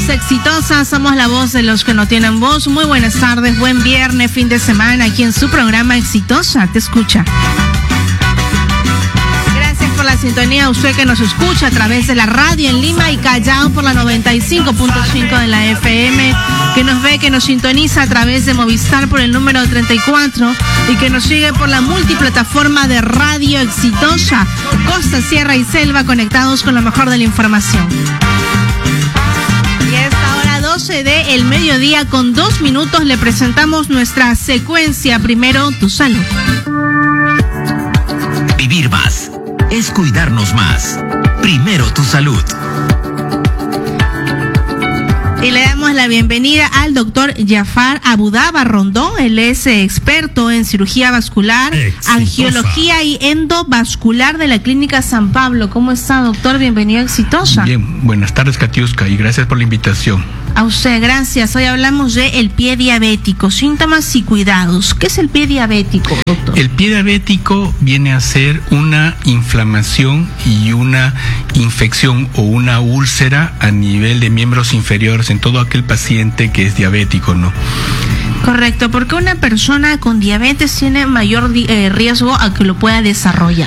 Somos exitosas, somos la voz de los que no tienen voz. Muy buenas tardes, buen viernes, fin de semana, aquí en su programa Exitosa Te Escucha. Gracias por la sintonía, usted que nos escucha a través de la radio en Lima y Callao por la 95.5 de la FM, que nos ve, que nos sintoniza a través de Movistar por el número 34 y que nos sigue por la multiplataforma de Radio Exitosa, Costa, Sierra y Selva, conectados con lo mejor de la información. Y a esta hora 12 del mediodía con 2 minutos le presentamos nuestra secuencia. Primero, tu salud. Vivir más es cuidarnos más. Primero, tu salud. Y le damos la bienvenida al doctor Jafar Abudaba Rondón. Él es experto en cirugía vascular, angiología y endovascular de la Clínica San Pablo. ¿Cómo está, doctor? Bienvenido a Exitosa. Bien, buenas tardes, Katiuska, y gracias por la invitación. A usted, gracias. Hoy hablamos de el pie diabético, síntomas y cuidados. ¿Qué es el pie diabético, doctor? El pie diabético viene a ser una inflamación y una infección o una úlcera a nivel de miembros inferiores en todo aquel paciente que es diabético, ¿no? Correcto, porque una persona con diabetes tiene mayor riesgo a que lo pueda desarrollar.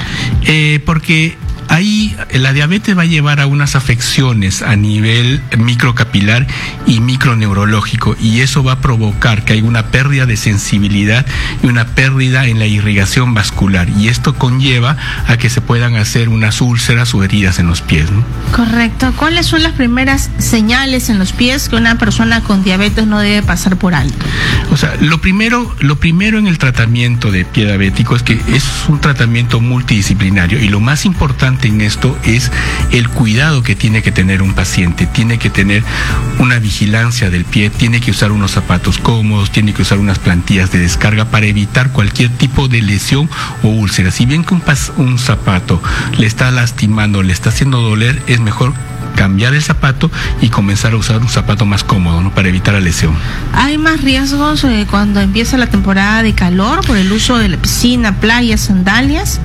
Porque ahí la diabetes va a llevar a unas afecciones a nivel microcapilar y microneurológico, y eso va a provocar que haya una pérdida de sensibilidad y una pérdida en la irrigación vascular, y esto conlleva a que se puedan hacer unas úlceras o heridas en los pies, ¿no? Correcto. ¿Cuáles son las primeras señales en los pies que una persona con diabetes no debe pasar por alto? O sea, lo primero en el tratamiento de pie diabético es que es un tratamiento multidisciplinario, y lo más importante en esto es el cuidado que tiene que tener un paciente. Tiene que tener una vigilancia del pie, tiene que usar unos zapatos cómodos, tiene que usar unas plantillas de descarga para evitar cualquier tipo de lesión o úlcera. Si bien que un zapato le está lastimando, le está haciendo doler, es mejor cambiar el zapato y comenzar a usar un zapato más cómodo, ¿no? Para evitar la lesión. ¿Hay más riesgos cuando empieza la temporada de calor por el uso de la piscina, playas, sandalias?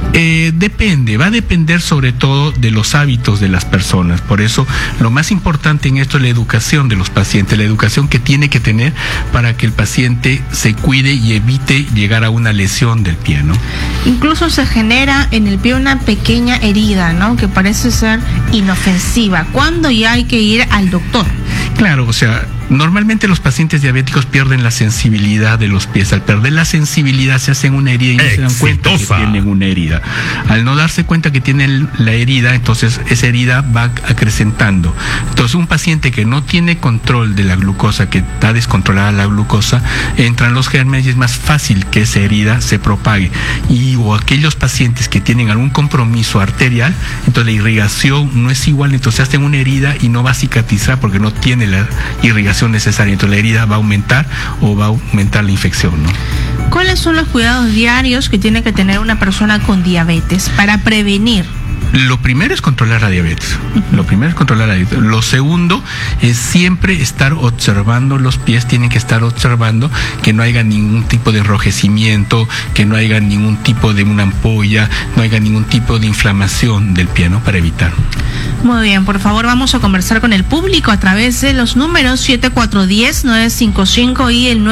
Depende, va a depender sobre todo de los hábitos de las personas. Por eso lo más importante en esto es la educación de los pacientes, la educación que tiene que tener para que el paciente se cuide y evite llegar a una lesión del pie, ¿no? Incluso se genera en el pie una pequeña herida, ¿no? Que parece ser inofensiva. ¿Cuándo ya hay que ir al doctor? Claro, o sea, normalmente los pacientes diabéticos pierden la sensibilidad de los pies. Al perder la sensibilidad se hacen una herida y no se dan cuenta que tienen una herida. Al no darse cuenta que tienen la herida, entonces esa herida va acrecentando. Entonces un paciente que no tiene control de la glucosa, que está descontrolada la glucosa, entran los gérmenes y es más fácil que esa herida se propague. O aquellos pacientes que tienen algún compromiso arterial, entonces la irrigación no es igual, entonces hacen una herida y no va a cicatrizar porque no tiene la irrigación necesaria, entonces la herida va a aumentar o va a aumentar la infección, ¿no? ¿Cuáles son los cuidados diarios que tiene que tener una persona con diabetes para prevenir? Lo primero es controlar la diabetes. Lo segundo es siempre estar observando los pies, tienen que estar observando que no haya ningún tipo de enrojecimiento, que no haya ningún tipo de una ampolla, no haya ningún tipo de inflamación del pie, ¿no? Para evitar. Muy bien, por favor vamos a conversar con el público a través de los números 7410-955 y el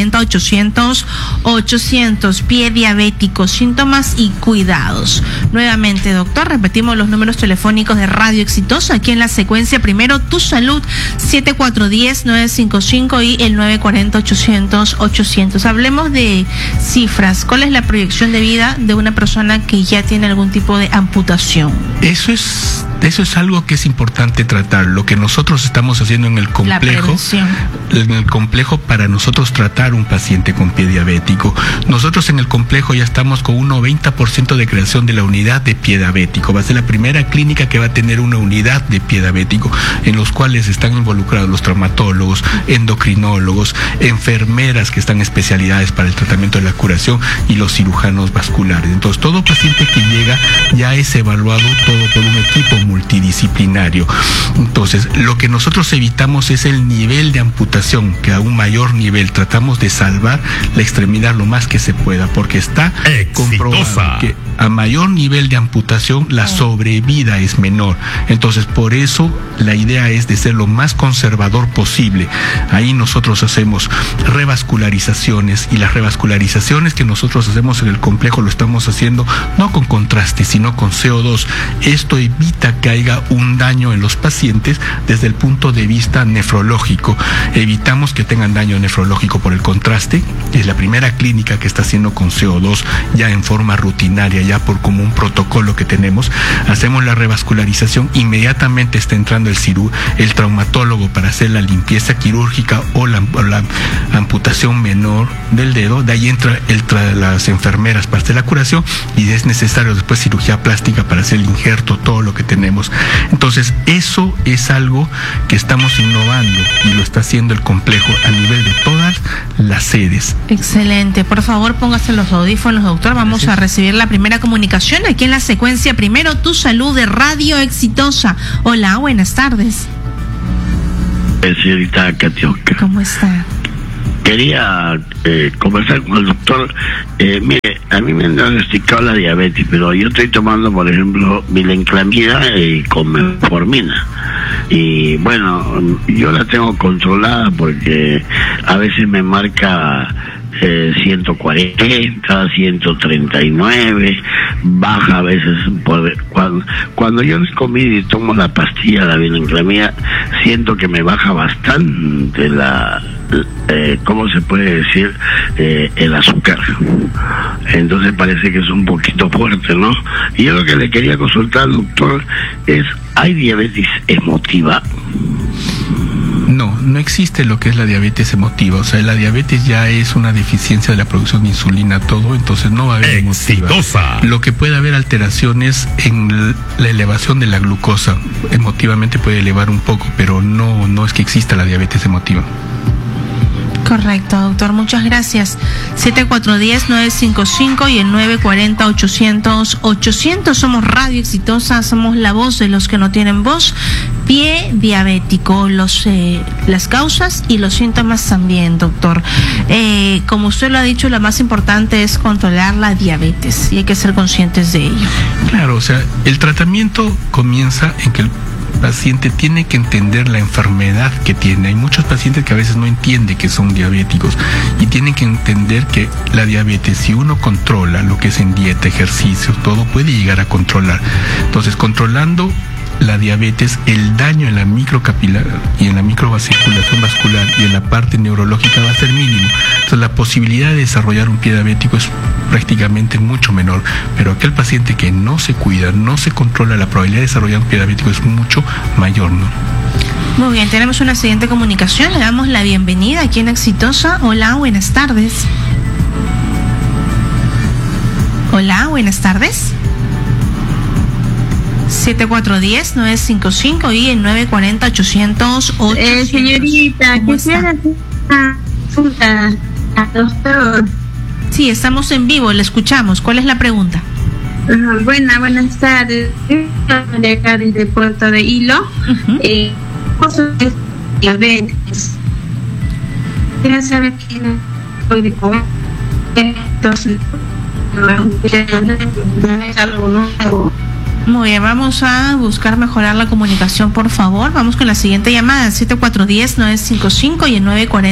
940-800-800. Pie diabético, síntomas y cuidados. Nuevamente, doctor, repetimos los números telefónicos de Radio Exitosa aquí en la secuencia. Primero, tu salud, 7410-955 y el 940-800-800. Hablemos de cifras. ¿Cuál es la proyección de vida de una persona que ya tiene algún tipo de amputación? Eso es algo que es importante tratar. Lo que nosotros estamos haciendo en el complejo para nosotros tratar un paciente con pie diabético. Nosotros en el complejo ya estamos con un 90% de creación de la unidad de pie diabético. Va a ser la primera clínica que va a tener una unidad de pie diabético, en los cuales están involucrados los traumatólogos, endocrinólogos, enfermeras que están en especialidades para el tratamiento de la curación y los cirujanos vasculares. Entonces todo paciente que llega ya es evaluado todo por un equipo multidisciplinario. Entonces, lo que nosotros evitamos es el nivel de amputación, que a un mayor nivel tratamos de salvar la extremidad lo más que se pueda, porque está comprobado que a mayor nivel de amputación la sobrevida es menor. Entonces, por eso la idea es de ser lo más conservador posible. Ahí nosotros hacemos revascularizaciones, y las revascularizaciones que nosotros hacemos en el complejo lo estamos haciendo no con contraste, sino con CO2. Esto evita que haya un daño en los pacientes desde el punto de vista nefrológico. Evitamos que tengan daño nefrológico por el contraste. Es la primera clínica que está haciendo con CO2 ya en forma rutinaria, ya por como un protocolo que tenemos. Hacemos la revascularización, inmediatamente está entrando el traumatólogo para hacer la limpieza quirúrgica o la amputación menor del dedo. De ahí entra las enfermeras para hacer la curación, y es necesario después cirugía plástica para hacer el injerto, todo lo que tenemos. Entonces, eso es algo que estamos innovando y lo está haciendo el complejo a nivel de todas las sedes. Excelente. Por favor, póngase los audífonos, doctor. Vamos a recibir la primera comunicación aquí en la secuencia Primero Tu Salud de Radio Exitosa. Hola, buenas tardes. Señorita Catioca, ¿cómo está? Quería conversar con el doctor. Mire, a mí me han diagnosticado la diabetes, pero yo estoy tomando, por ejemplo, vilenclamida con metformina. Y bueno, yo la tengo controlada porque a veces me marca 140, 139, baja a veces. Cuando yo comí y tomo la pastilla, la vilenclamida, siento que me baja bastante ¿cómo se puede decir? El azúcar. Entonces parece que es un poquito fuerte, ¿no? Y yo lo que le quería consultar al doctor es, ¿hay diabetes emotiva? No existe lo que es la diabetes emotiva. O sea, la diabetes ya es una deficiencia de la producción de insulina, todo, entonces no va a haber emotiva. Lo que puede haber alteraciones en la elevación de la glucosa, emotivamente puede elevar un poco, pero no es que exista la diabetes emotiva. Correcto, doctor, muchas gracias. 7410-955 y el 940-800. Somos Radio Exitosa, somos la voz de los que no tienen voz. Pie diabético, las causas y los síntomas también, doctor. Como usted lo ha dicho, lo más importante es controlar la diabetes y hay que ser conscientes de ello. Claro, o sea, el tratamiento comienza en que el paciente tiene que entender la enfermedad que tiene. Hay muchos pacientes que a veces no entienden que son diabéticos y tienen que entender que la diabetes, si uno controla lo que es en dieta, ejercicio, todo, puede llegar a controlar. Entonces, controlando la diabetes, el daño en la microcapilar y en la microvasculación vascular y en la parte neurológica va a ser mínimo. Entonces, la posibilidad de desarrollar un pie diabético es prácticamente mucho menor, pero aquel paciente que no se cuida, no se controla, la probabilidad de desarrollar un pie diabético es mucho mayor, ¿no? Muy bien, tenemos una siguiente comunicación, le damos la bienvenida aquí en Exitosa. Hola, buenas tardes. Hola, buenas tardes. 7410-955 y el 940-800. Señorita, quisiera hacer una consulta al doctor. Sí, estamos en vivo, le escuchamos. ¿Cuál es la pregunta? Buenas tardes. De acá desde Puerto de Hilo. Diabetes. Quiero saber quién puede comer. Entonces, no es algo nuevo. Muy bien, vamos a buscar mejorar la comunicación, por favor. Vamos con la siguiente llamada, 7410-955 y el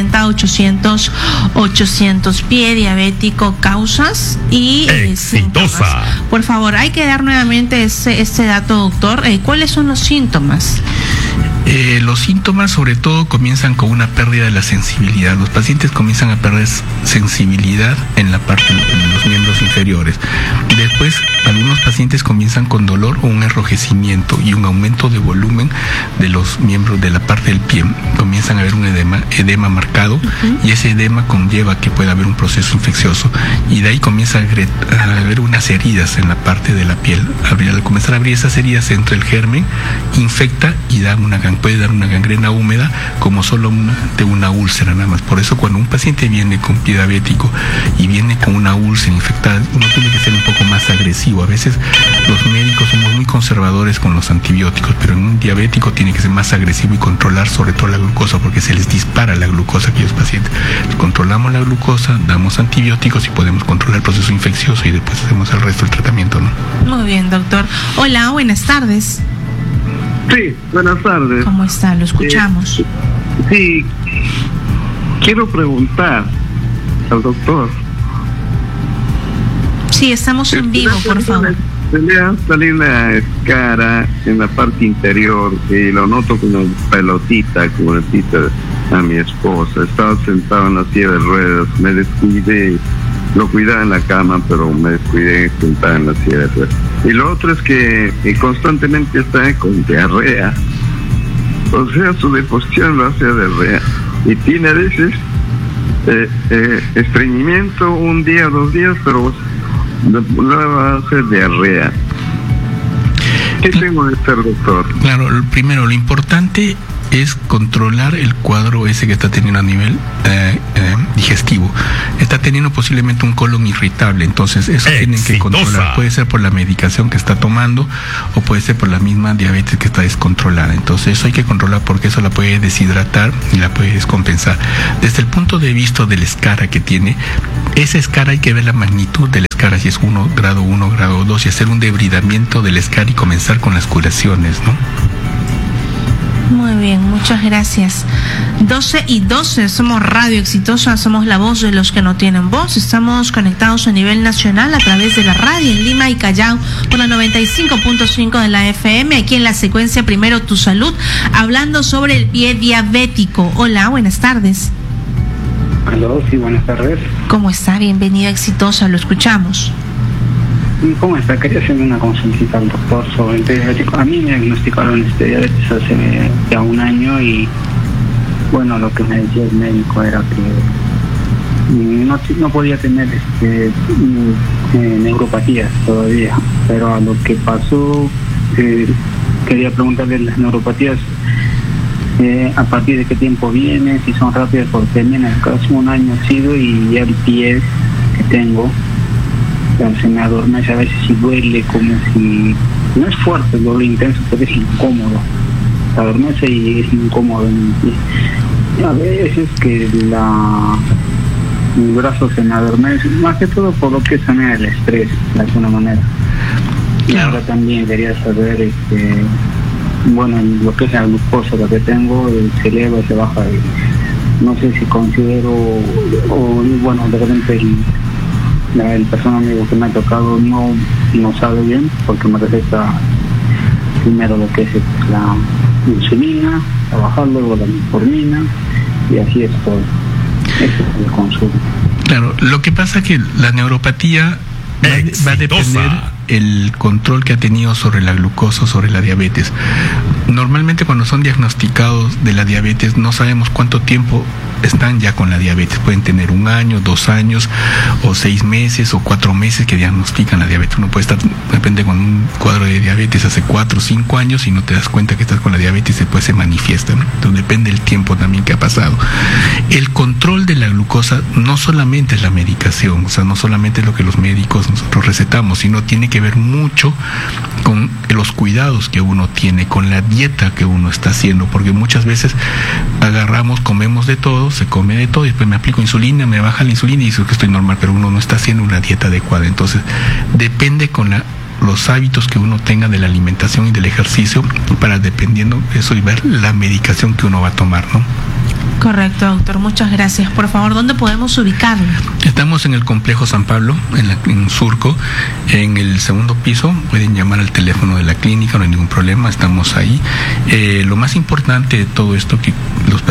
940-800. Pie diabético, causas y síntomas. Por favor, hay que dar nuevamente este dato, doctor. ¿Cuáles son los síntomas? Los síntomas sobre todo comienzan con una pérdida de la sensibilidad. Los pacientes comienzan a perder sensibilidad en la parte de los miembros inferiores. Después, algunos pacientes comienzan con dolor o un enrojecimiento y un aumento de volumen de los miembros de la parte del pie. Comienzan a haber un edema marcado, y ese edema conlleva que pueda haber un proceso infeccioso. Y de ahí comienza a haber unas heridas en la parte de la piel. Al comenzar a abrir esas heridas, entra el germen, infecta y da una gangrena. puede dar una gangrena húmeda como solo de una úlcera nada más. Por eso cuando un paciente viene con pie diabético y viene con una úlcera infectada, uno tiene que ser un poco más agresivo. A veces los médicos somos muy conservadores con los antibióticos, pero en un diabético tiene que ser más agresivo y controlar sobre todo la glucosa, porque se les dispara la glucosa a aquellos pacientes. Controlamos la glucosa, damos antibióticos y podemos controlar el proceso infeccioso y después hacemos el resto del tratamiento, ¿no? Muy bien, doctor. Hola, buenas tardes. Sí, buenas tardes. ¿Cómo está? Lo escuchamos. Sí, quiero preguntar al doctor. Sí, estamos en vivo, por favor. Se le ha salido una escara en la parte interior y lo noto como pelotita, como le pita a mi esposa. Estaba sentado en la silla de ruedas, me descuidé, lo cuidaba en la cama, pero me descuidé sentado en la silla de ruedas. Y lo otro es que constantemente está con diarrea. O sea, su deposición lo hace diarrea. Y tiene a veces estreñimiento un día, 2 días, pero no va a hacer diarrea. ¿Qué tengo que hacer, doctor? Claro, primero, lo importante es controlar el cuadro ese que está teniendo a nivel digestivo. Está teniendo posiblemente un colon irritable, entonces eso tienen que controlar. Puede ser por la medicación que está tomando o puede ser por la misma diabetes que está descontrolada. Entonces eso hay que controlar porque eso la puede deshidratar y la puede descompensar. Desde el punto de vista de la escara que tiene, esa escara hay que ver la magnitud de la escara, si es 1, grado 2, y hacer un debridamiento de la escara y comenzar con las curaciones, ¿no? Muy bien, muchas gracias. 12:12, somos Radio Exitosa, somos la voz de los que no tienen voz. Estamos conectados a nivel nacional a través de la radio en Lima y Callao por la 95.5 de la FM. Aquí en la secuencia Primero Tu Salud, hablando sobre el pie diabético. Hola, buenas tardes. Aló, sí, buenas tardes. ¿Cómo está? Bienvenida Exitosa, lo escuchamos. ¿Cómo está? Quería hacerme una consultita al doctor sobre el pie diabético. A mí me diagnosticaron diabetes hace ya 1 año y bueno, lo que me decía el médico era que no podía tener neuropatías todavía, pero a lo que pasó, quería preguntarle las neuropatías, a partir de qué tiempo vienen, si son rápidas, porque en el caso 1 año ha sido y ya el pie que tengo se me adormece a veces y duele, como si no es fuerte el dolor intenso, pero es incómodo, se adormece y es incómodo en el pie. Y a veces que mi brazo se me adormece, más que todo por lo que es también el estrés de alguna manera. Y ahora también quería saber bueno, lo que es la glucosa, lo que tengo, se eleva, se baja, y no sé si considero o bueno, de repente el personal amigo que me ha tocado no sabe bien, porque me receta primero lo que es la insulina, a bajar, luego la metformina, y así es todo. Eso es el consumo. Claro, lo que pasa es que la neuropatía va a depender el control que ha tenido sobre la glucosa, sobre la diabetes. Normalmente cuando son diagnosticados de la diabetes no sabemos cuánto tiempo están ya con la diabetes. Pueden tener 1 año, 2 años, o 6 meses, o 4 meses que diagnostican la diabetes. Uno puede estar, depende, con un cuadro de diabetes hace 4 o 5 años y no te das cuenta que estás con la diabetes y después se manifiesta, ¿no? Entonces depende del tiempo también que ha pasado. El control de la glucosa no solamente es la medicación, o sea, no solamente es lo que los médicos nosotros recetamos, sino tiene que ver mucho con los cuidados que uno tiene, con la dieta que uno está haciendo, porque muchas veces agarramos, comemos de todo, se come de todo y después me aplico insulina, me baja la insulina y digo que estoy normal, pero uno no está haciendo una dieta adecuada. Entonces depende con los hábitos que uno tenga de la alimentación y del ejercicio para, dependiendo eso, y ver la medicación que uno va a tomar, ¿no? Correcto, doctor, muchas gracias. Por favor, ¿dónde podemos ubicarlo? Estamos en el complejo San Pablo, en Surco, en el 2º piso. Pueden llamar al teléfono de la clínica, no hay ningún problema, estamos ahí. Lo más importante de todo esto, que los pacientes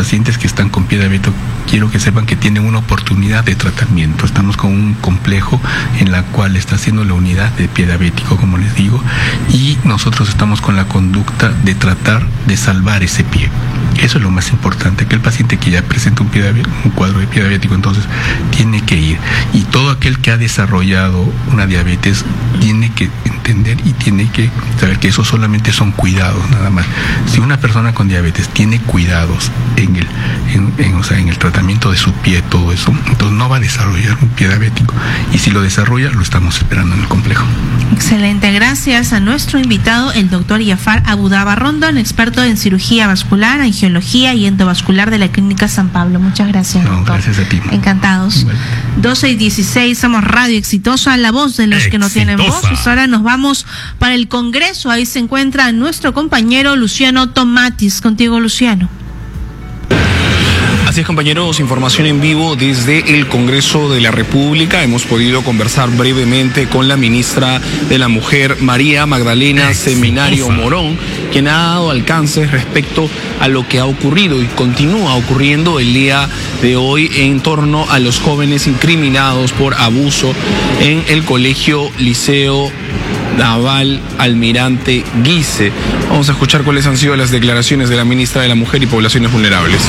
pacientes que están con pie diabético, quiero que sepan que tienen una oportunidad de tratamiento. Estamos con un complejo en la cual está haciendo la unidad de pie diabético, como les digo, y nosotros estamos con la conducta de tratar de salvar ese pie. Eso es lo más importante, que el paciente que ya presenta un cuadro de pie diabético, entonces tiene que ir. Y todo aquel que ha desarrollado una diabetes tiene que entender y tiene que saber que eso solamente son cuidados, nada más. Si una persona con diabetes tiene cuidados en el tratamiento de su pie, todo eso, entonces no va a desarrollar un pie diabético. Y si lo desarrolla, lo estamos esperando en el complejo. Excelente, gracias a nuestro invitado, el doctor Jafar Abudaba Rondón, experto en cirugía vascular, angiología y endovascular de la Clínica San Pablo. Muchas gracias, doctor. Gracias a ti. Encantados. Bueno. 12:16, somos Radio Exitosa, la voz de los que no tienen voz. Y ahora nos vamos para el Congreso. Ahí se encuentra nuestro compañero Luciano Tomatis. Contigo, Luciano. Así es, compañeros, información en vivo desde el Congreso de la República. Hemos podido conversar brevemente con la ministra de la Mujer, María Magdalena Seminario Morón, quien ha dado alcances respecto a lo que ha ocurrido y continúa ocurriendo el día de hoy en torno a los jóvenes incriminados por abuso en el Colegio Liceo Naval Almirante Guise. Vamos a escuchar cuáles han sido las declaraciones de la ministra de la Mujer y Poblaciones Vulnerables.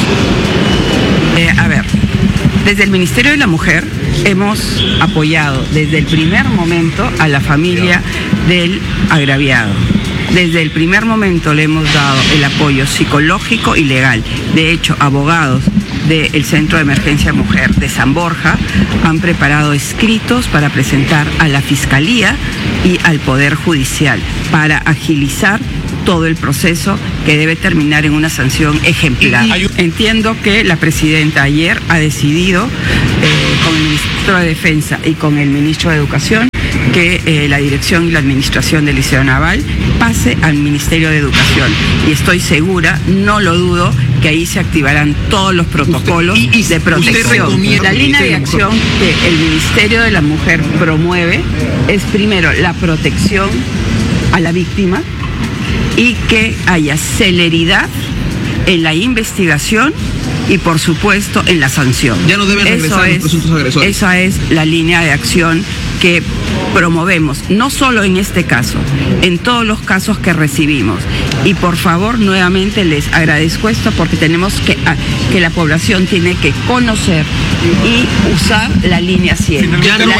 Desde el Ministerio de la Mujer hemos apoyado desde el primer momento a la familia del agraviado. Desde el primer momento le hemos dado el apoyo psicológico y legal. De hecho, abogados del Centro de Emergencia Mujer de San Borja han preparado escritos para presentar a la Fiscalía y al Poder Judicial para agilizar todo el proceso que debe terminar en una sanción ejemplar. Entiendo que la presidenta ayer ha decidido con el ministro de Defensa y con el ministro de Educación que la dirección y la administración del Liceo Naval pase al Ministerio de Educación. Y estoy segura, no lo dudo, que ahí se activarán todos los protocolos de protección. La línea de acción que el Ministerio de la Mujer promueve es primero la protección a la víctima y que haya celeridad en la investigación y por supuesto en la sanción. Ya no deben regresar los presuntos agresores. Esa es la línea de acción que promovemos, no solo en este caso, en todos los casos que recibimos. Y por favor, nuevamente les agradezco esto porque tenemos que la población tiene que conocer y usar la línea 100.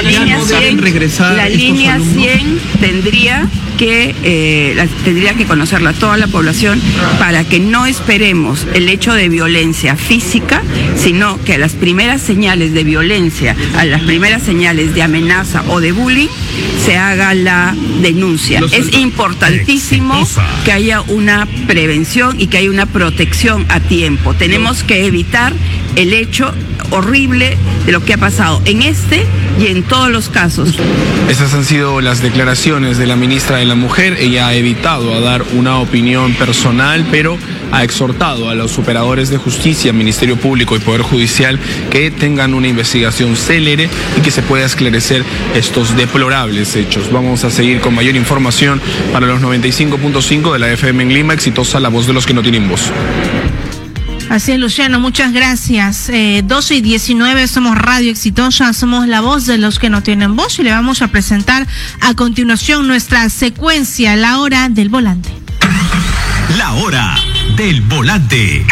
La línea 100 tendría que conocerla toda la población para que no esperemos el hecho de violencia física, sino que a las primeras señales de violencia, a las primeras señales de amenaza o de bullying, se haga la denuncia. Es importantísimo que haya una prevención y que haya una protección a tiempo. Tenemos que evitar el hecho horrible de lo que ha pasado en este y en todos los casos. Esas han sido las declaraciones de la ministra de la Mujer. Ella ha evitado a dar una opinión personal, pero ha exhortado a los operadores de justicia, Ministerio Público y Poder Judicial que tengan una investigación célere y que se pueda esclarecer estos deplorables hechos. Vamos a seguir con mayor información para los 95.5 de la FM en Lima. Exitosa, la voz de los que no tienen voz. Así es, Luciano, muchas gracias. 12:19, somos Radio Exitosa, somos la voz de los que no tienen voz y le vamos a presentar a continuación nuestra secuencia, la hora del volante. La hora del volante.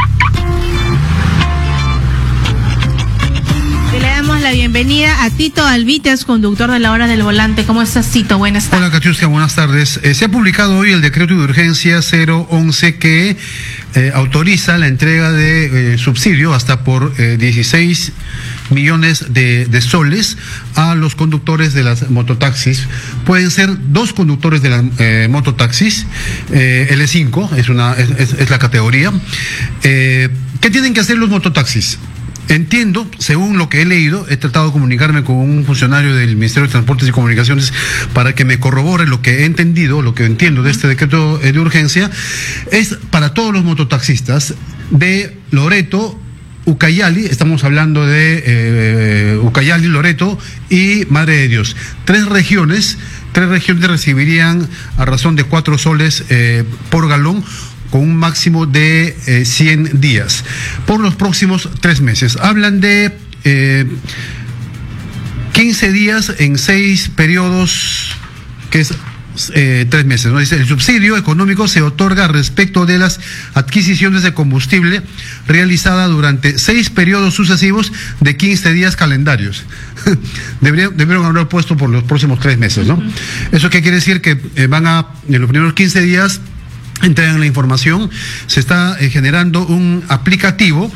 Le damos la bienvenida a Tito Alvites, conductor de la hora del volante. ¿Cómo estás, Tito? Buenas tardes. Hola, Katiuska, buenas tardes. Se ha publicado hoy el decreto de urgencia 011 que autoriza la entrega de subsidio hasta por 16 millones de soles a los conductores de las mototaxis. Pueden ser 2 conductores de las mototaxis, L5 es la categoría. ¿Qué tienen que hacer los mototaxis? Entiendo, según lo que he leído, he tratado de comunicarme con un funcionario del Ministerio de Transportes y Comunicaciones para que me corrobore lo que he entendido, lo que entiendo de este decreto de urgencia. Es para todos los mototaxistas de Loreto, Ucayali, estamos hablando de Ucayali, Loreto y Madre de Dios. 3 regiones recibirían a razón de 4 soles por galón con un máximo de 100 días por los próximos 3 meses. Hablan de 15 días en 6 periodos, que es 3 meses, ¿no? Dice, el subsidio económico se otorga respecto de las adquisiciones de combustible realizada durante 6 periodos sucesivos de 15 días calendarios. Debieron haber puesto por los próximos 3 meses, ¿no? ¿Eso qué quiere decir? Que en los primeros 15 días entregan la información. Se está generando un aplicativo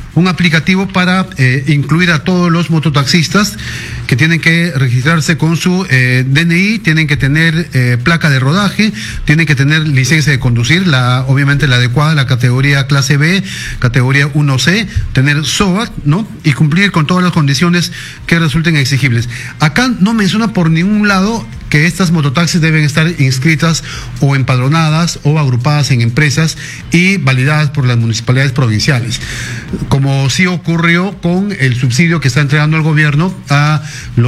para incluir a todos los mototaxistas que tienen que registrarse con su DNI, tienen que tener placa de rodaje, tienen que tener licencia de conducir, obviamente la adecuada, la categoría clase B, categoría 1C, tener SOAT, ¿no? Y cumplir con todas las condiciones que resulten exigibles. Acá no menciona por ningún lado que estas mototaxis deben estar inscritas o empadronadas o agrupadas en empresas y validadas por las municipalidades provinciales, como sí ocurrió con el subsidio que está entregando el gobierno a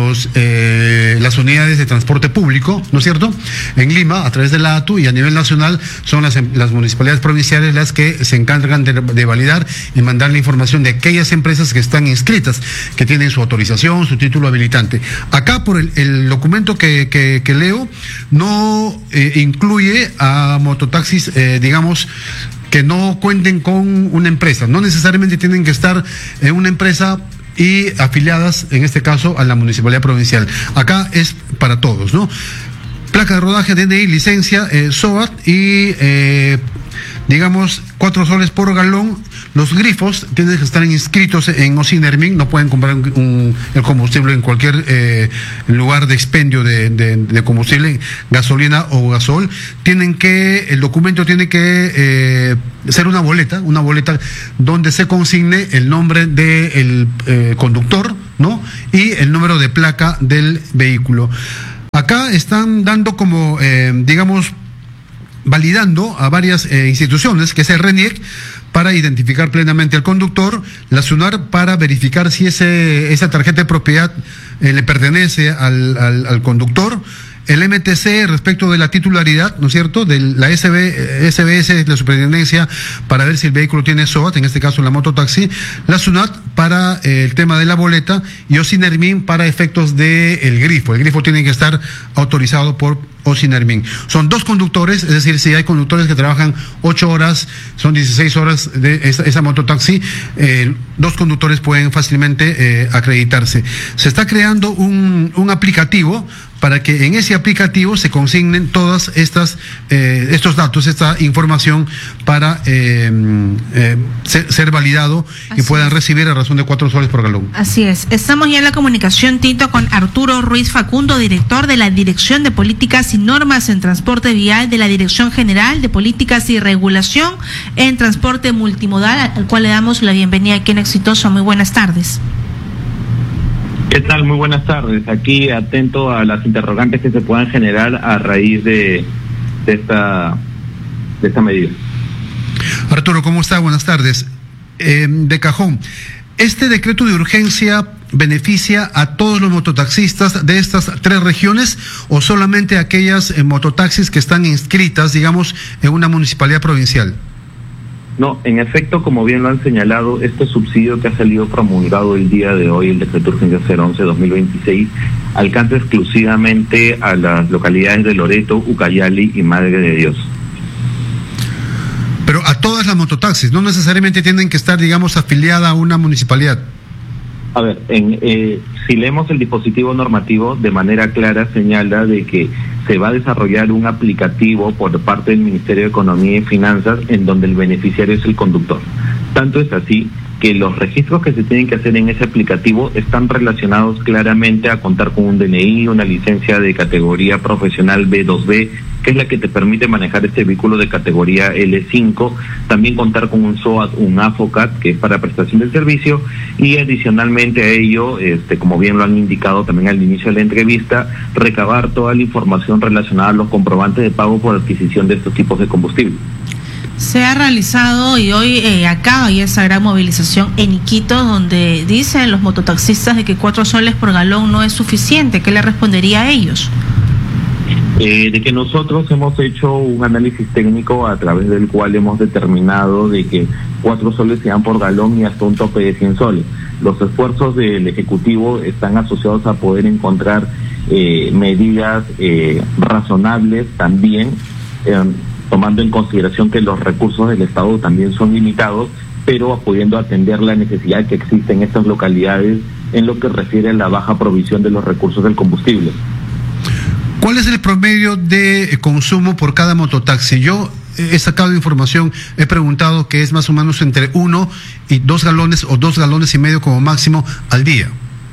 las unidades de transporte público, ¿no es cierto? En Lima, a través de la ATU, y a nivel nacional son las municipalidades provinciales las que se encargan de validar y mandar la información de aquellas empresas que están inscritas, que tienen su autorización, su título habilitante. Acá, por el documento que leo, no incluye a mototaxis, digamos, que no cuenten con una empresa. No necesariamente tienen que estar en una empresa y afiliadas, en este caso, a la municipalidad provincial. Acá es para todos, ¿no? Placa de rodaje, DNI, licencia, SOAT y, digamos, 4 soles por galón. Los grifos tienen que estar inscritos en Ocinermin, no pueden comprar el combustible en cualquier lugar de expendio de combustible, gasolina o gasol. El documento tiene que ser una boleta donde se consigne el nombre del conductor, ¿no? Y el número de placa del vehículo. Acá están dando como, digamos, validando a varias instituciones, que es el RENIEC, para identificar plenamente al conductor, la SUNAR para verificar si esa tarjeta de propiedad le pertenece al conductor, el MTC respecto de la titularidad, ¿no es cierto?, de la SBS, la superintendencia, para ver si el vehículo tiene SOAT, en este caso la mototaxi, la SUNAT para el tema de la boleta, y Ocinermin para efectos del grifo. El grifo tiene que estar autorizado por Ocinermin. Son 2 conductores, es decir, si hay conductores que trabajan 8 horas, son 16 horas de esa mototaxi, 2 conductores pueden fácilmente acreditarse. Se está creando un aplicativo para que en ese aplicativo se consignen todas estos datos, esta información para ser validado y puedan recibir a razón de 4 soles por galón. Así es. Estamos ya en la comunicación, Tito, con Arturo Ruiz Facundo, director de la Dirección de Políticas y Normas en Transporte Vial de la Dirección General de Políticas y Regulación en Transporte Multimodal, al cual le damos la bienvenida aquí en Exitoso. Muy buenas tardes. ¿Qué tal? Muy buenas tardes. Aquí atento a las interrogantes que se puedan generar a raíz de esta medida. Arturo, ¿cómo está? Buenas tardes. De cajón, ¿este decreto de urgencia beneficia a todos los mototaxistas de estas 3 regiones o solamente a aquellas mototaxis que están inscritas, digamos, en una municipalidad provincial? No, en efecto, como bien lo han señalado, este subsidio que ha salido promulgado el día de hoy, el decreto de urgencia 011-2026, alcanza exclusivamente a las localidades de Loreto, Ucayali y Madre de Dios. Pero a todas las mototaxis, no necesariamente tienen que estar, digamos, afiliada a una municipalidad. A ver, si leemos el dispositivo normativo, de manera clara señala de que se va a desarrollar un aplicativo por parte del Ministerio de Economía y Finanzas en donde el beneficiario es el conductor. Tanto es así que los registros que se tienen que hacer en ese aplicativo están relacionados claramente a contar con un DNI, una licencia de categoría profesional B2B, que es la que te permite manejar este vehículo de categoría L5, también contar con un SOAT, un AFOCAT, que es para prestación del servicio, y adicionalmente a ello, como bien lo han indicado también al inicio de la entrevista, recabar toda la información relacionada a los comprobantes de pago por adquisición de estos tipos de combustible. Se ha realizado y hoy acaba ya esa gran movilización en Iquitos, donde dicen los mototaxistas de que 4 soles por galón no es suficiente. ¿Qué le respondería a ellos? De que nosotros hemos hecho un análisis técnico a través del cual hemos determinado de que 4 soles se dan por galón y hasta un tope de 100 soles. Los esfuerzos del Ejecutivo están asociados a poder encontrar medidas razonables también, tomando en consideración que los recursos del Estado también son limitados, pero pudiendo atender la necesidad que existe en estas localidades en lo que refiere a la baja provisión de los recursos del combustible. ¿Cuál es el promedio de consumo por cada mototaxi? Yo he sacado información, he preguntado que es más o menos entre 1 y 2 galones o 2 galones y medio como máximo al día.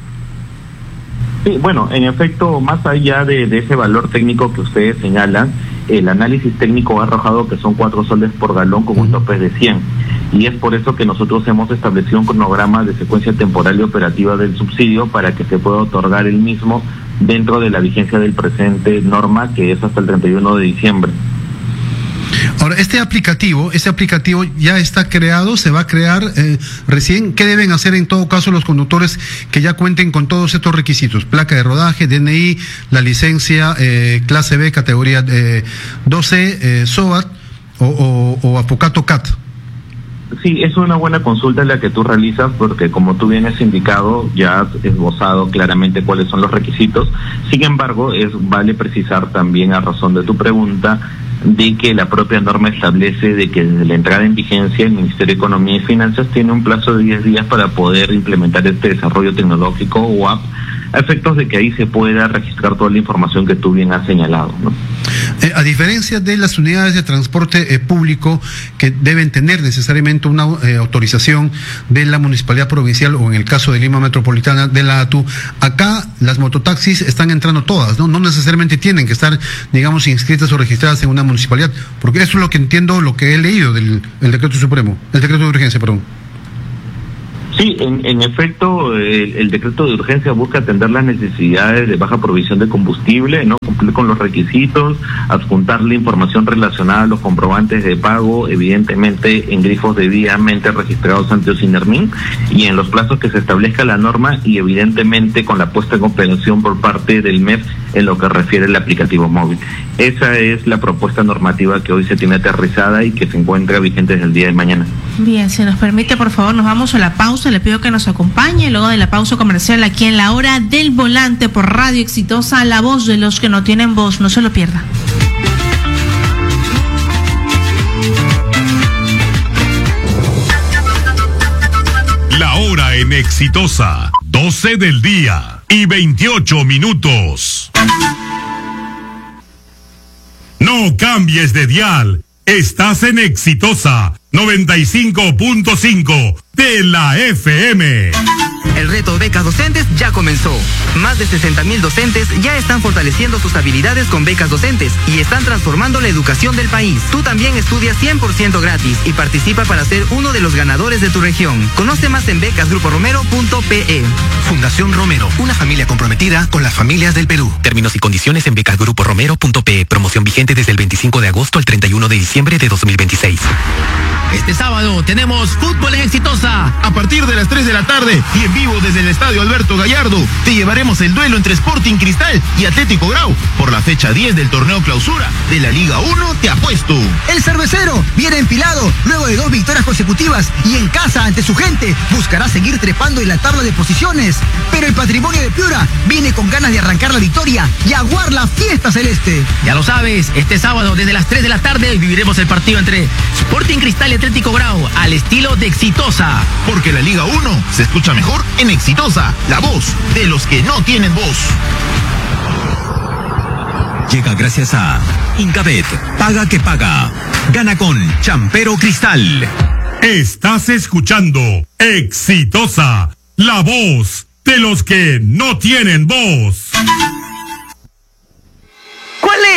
Sí, bueno, en efecto, más allá de ese valor técnico que ustedes señalan, el análisis técnico ha arrojado que son 4 soles por galón con un tope de 100. Y es por eso que nosotros hemos establecido un cronograma de secuencia temporal y operativa del subsidio para que se pueda otorgar el mismo dentro de la vigencia del presente norma, que es hasta el 31 de diciembre. Ahora, ese aplicativo ya está creado, se va a crear recién. ¿Qué deben hacer en todo caso los conductores que ya cuenten con todos estos requisitos? Placa de rodaje, DNI, la licencia clase B, categoría 12, SOAT o Apocato CAT. Sí, es una buena consulta la que tú realizas porque, como tú bien has indicado, ya has esbozado claramente cuáles son los requisitos. Sin embargo, vale precisar también, a razón de tu pregunta, de que la propia norma establece de que desde la entrada en vigencia el Ministerio de Economía y Finanzas tiene un plazo de 10 días para poder implementar este desarrollo tecnológico o app, a efectos de que ahí se pueda registrar toda la información que tú bien has señalado, ¿no? A diferencia de las unidades de transporte público que deben tener necesariamente una autorización de la Municipalidad Provincial o en el caso de Lima Metropolitana de la ATU, acá las mototaxis están entrando todas, ¿no? No necesariamente tienen que estar, digamos, inscritas o registradas en una municipalidad, porque eso es lo que entiendo, lo que he leído del decreto supremo, el decreto de urgencia, perdón. Sí, en efecto, el decreto de urgencia busca atender las necesidades de baja provisión de combustible, ¿no? Cumplir con los requisitos, adjuntar la información relacionada a los comprobantes de pago, evidentemente en grifos debidamente registrados ante OSINERMIN, y en los plazos que se establezca la norma, y evidentemente con la puesta en operación por parte del MEF en lo que refiere al aplicativo móvil. Esa es la propuesta normativa que hoy se tiene aterrizada y que se encuentra vigente desde el día de mañana. Bien, si nos permite, por favor, nos vamos a la pausa. Le pido que nos acompañe luego de la pausa comercial aquí en La Hora del Volante por Radio Exitosa, la voz de los que no tienen voz. No se lo pierda. La hora en Exitosa, 12 del día y 28 minutos. No cambies de dial. Estás en Exitosa 95.5 de la FM. El reto Becas Docentes ya comenzó. Más de 60,000 docentes ya están fortaleciendo sus habilidades con becas docentes y están transformando la educación del país. Tú también estudias 100% gratis y participa para ser uno de los ganadores de tu región. Conoce más en becasgruporomero.pe. Fundación Romero, una familia comprometida con las familias del Perú. Términos y condiciones en becasgruporomero.pe. Promoción vigente desde el 25 de agosto al 31 de diciembre de 2026. Este sábado tenemos fútbol en Exitosa. A partir de las 3 de la tarde y en vivo desde el Estadio Alberto Gallardo, te llevaremos el duelo entre Sporting Cristal y Atlético Grau por la fecha 10 del torneo clausura de la Liga 1, te apuesto. El cervecero viene empilado luego de 2 victorias consecutivas y en casa ante su gente buscará seguir trepando en la tabla de posiciones. Pero el Patrimonio de Piura viene con ganas de arrancar la victoria y aguar la fiesta celeste. Ya lo sabes, este sábado desde las 3 de la tarde viviremos el partido entre Sporting Cristal y Atlético Grau al estilo de Exitosa. Porque la Liga 1 se escucha mejor en Exitosa, la voz de los que no tienen voz. Llega gracias a Incabet, paga que paga. Gana con Champero Cristal. Estás escuchando Exitosa, la voz de los que no tienen voz.